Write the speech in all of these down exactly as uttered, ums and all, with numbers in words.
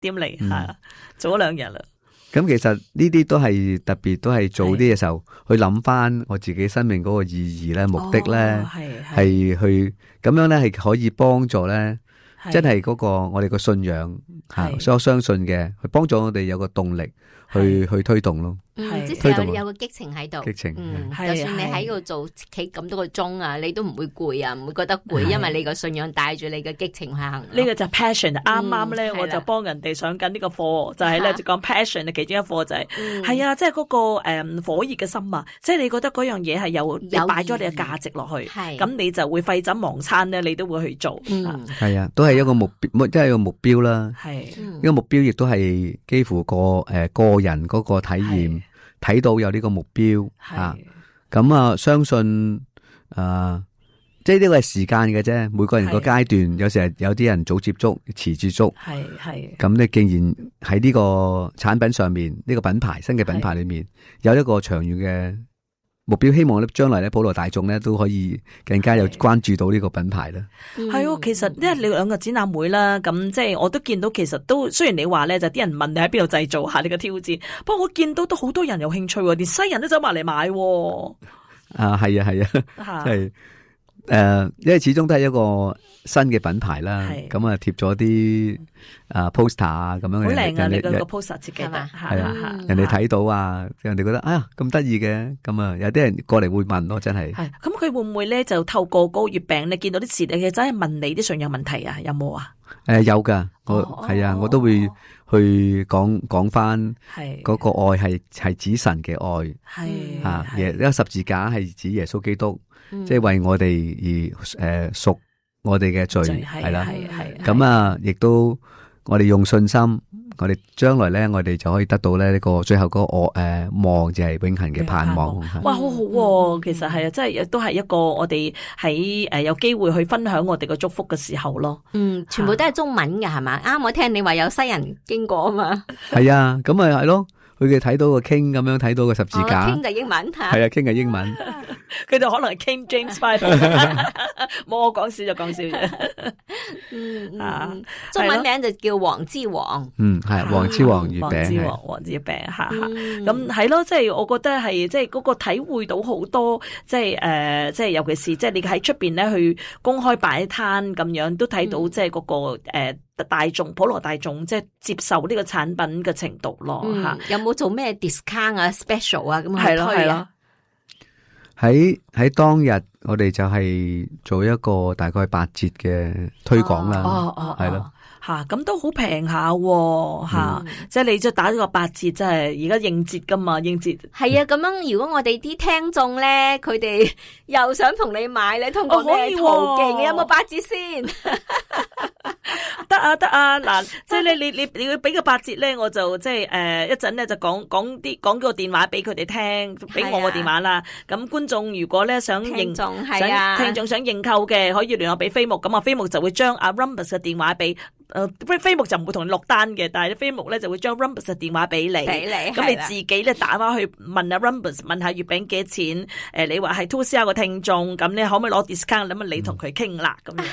點嚟吓，做咗兩日啦。 咁其實呢啲都係特別，都係做啲嘅時候去諗翻我自己生命嗰個意義咧、目的咧，係去咁樣咧，係可以幫助咧，真係嗰個我哋個信仰吓，所以我相信嘅，去幫助我哋有個動力去去推動咯。 嗯，即係有有個激情喺度， 激情， 嗯，就算你喺度做企咁多個鐘啊，你都唔會攰啊，唔會覺得攰，因為你個信仰帶住你嘅激情去行。 呢個就 passion，啱啱咧我就幫人哋上緊呢個課，就係咧就講 passion 嘅其中一課就係，係啊，即係嗰個誒火熱嘅心啊，即係你覺得嗰樣嘢係有你擺咗你嘅價值落去，咁你就會廢寢忘餐咧，你都會去做。 嗯， 係啊，都係一個目標，即係一個目標啦。 係， 呢個目標亦都係幾乎個誒個人嗰個體驗。睇到有呢個目標啊，咁啊相信啊，即係呢個係時間嘅啫。每個人個階段，有時係有啲人早接觸，遲接觸。 係係。咁你既然喺呢個產品上面，呢個品牌新嘅品牌裏面有一個長遠嘅目標，希望咧將來咧普羅大眾咧都可以更加有關注到呢個品牌啦。 係哦，其實因為你兩個展覽會啦，咁即係我都見到，其實都雖然你話咧就啲人問你喺邊度製造下你個挑戰，不過我見到都好多人有興趣，連西人都走埋嚟買。 啊，係啊，係啊，係誒，因為始終都係一個新嘅品牌啦，咁啊貼咗啲啊 poster 啊咁樣嘅， 好靚啊！你個 poster 設計得係啊，人哋睇到啊，人哋覺得哎呀咁得意嘅，咁啊有啲人過嚟會問咯，真係。係咁， 佢會唔會咧就透過嗰個月餅你見到啲詞，你真係問你啲信仰問題啊？有冇啊？ 誒有噶，我係啊，我都會去講講翻嗰個愛係係指神嘅愛，係啊，耶，呢個十字架係指耶穌基督。即係為我哋而誒贖我哋嘅罪係啦，咁啊，亦都我哋用信心，我哋將來咧，我哋就可以得到咧呢個最後嗰個誒望就係永恆嘅盼望。 哇，好好喎！其實係啊，即係都係一個我哋喺誒有機會去分享我哋嘅祝福嘅時候咯。 嗯，全部都係中文嘅係嘛？啱我聽你話有西人經過啊嘛。 係啊，咁咪係咯。佢哋睇到個 King 咁樣睇到個十字架， 傾嘅英文係啊，傾嘅英文， 佢哋可能係 King James Bible， 冇我講笑就講笑啫。 嗯啊，中文名就叫黃之王， 嗯係黃之王月餅， 黃之王黃之餅吓吓，咁係咯，即係我覺得係即係嗰個體會到好多，即係誒，即係尤其是即係你喺出邊咧去公開擺攤咁樣，都睇到即係嗰個誒。大眾普羅大眾即係接受呢個產品嘅程度咯吓、嗯， 有冇做咩 discount 啊 special 啊咁去推啊？ 喺喺當日我哋就係做一個大概八折嘅推廣啦， 哦哦係咯。 吓咁、啊、都好平下吓，即係你即係打咗個八折，即係而家應節噶嘛，應節係啊。咁樣如果我哋啲聽眾咧，佢哋又想同你買咧，通過咩途徑？你有冇八折先？ 得啊得啊，嗱，即係你你你你要俾個八折咧，我就即係誒一陣咧就講講啲講個電話俾佢哋聽，俾我個電話啦。咁、啊、觀眾如果咧想認眾係啊，聽眾想認購嘅，可以聯絡俾飛牧，咁啊飛牧就會將阿 Rumbus 嘅電話俾。誒，飛牧就唔會同你落單嘅，但係飛牧咧就會將 Rumbus 嘅電話俾你，俾你，咁你自己咧打翻去問下 Rumbus，問下月餅幾錢？誒、呃，你話係 two C R 嘅聽眾，咁你可唔可以攞 discount？咁啊，你同佢傾啦，咁樣。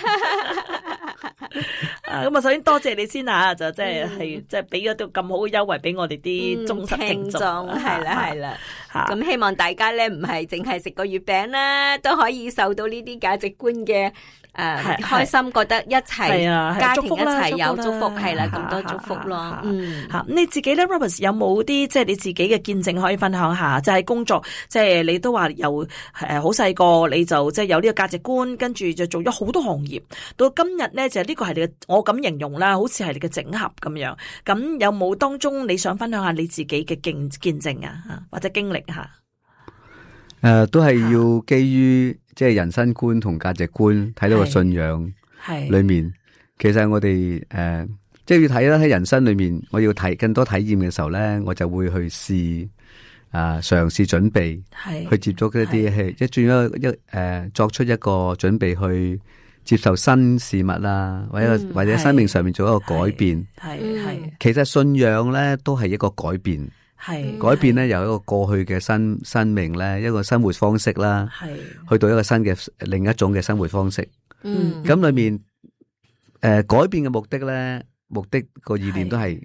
啊，咁啊，首先多謝你先啊，就即係係即係俾咗啲咁好嘅優惠俾我哋啲忠實聽眾， 係啦係啦。咁希望大家咧唔係淨係食個月餅啦，都可以受到呢啲價值觀嘅。誒、呃，開心覺得一齊、啊、家庭一齊有祝福，係啦，咁多祝福咯。嗯，吓你自己咧 ，Rumbus 有冇啲即係你自己嘅見證可以分享下？就係、是、工作，即、就、係、是、你都話由誒好細個你就即係有呢個價值觀，跟住就做咗好多行業，到今日咧就呢、是、個係你嘅，我咁形容啦，好似係你嘅整合咁樣。咁有冇當中你想分享下你自己嘅見見證啊，或者經歷下？誒、呃，都係要基於即係人生觀同價值觀，睇到個信仰裏面。其實我哋誒、呃，即係要睇啦。喺人生裏面，我要睇更多體驗嘅時候咧，我就會去試啊，嘗試準備，去接觸一啲係一轉一一誒，作出一個準備去接受新事物啦，或者、嗯、或者生命上面做一個改變。係係，其實信仰咧都係一個改變。係改變咧，由一個過去嘅生生命咧，一個生活方式啦，係去到一個新嘅另一種嘅生活方式。嗯，咁裏面誒、呃、改變嘅目的咧，目的個意念都係